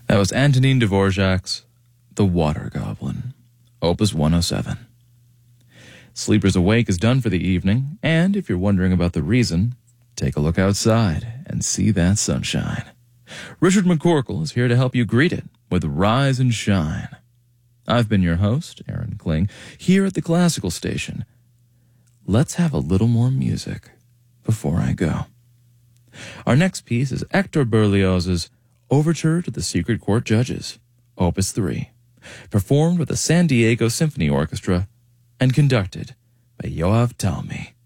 That was Antonin Dvorak's The Water Goblin, Opus 107. Sleepers Awake is done for the evening, and if you're wondering about the reason, take a look outside and see that sunshine. Richard McCorkle is here to help you greet it with Rise and Shine. I've been your host, Aaron Kling, here at the Classical Station. Let's have a little more music before I go. Our next piece is Hector Berlioz's Overture to the Secret Court Judges, Opus 3, performed with the San Diego Symphony Orchestra and conducted by Yoav Talmi.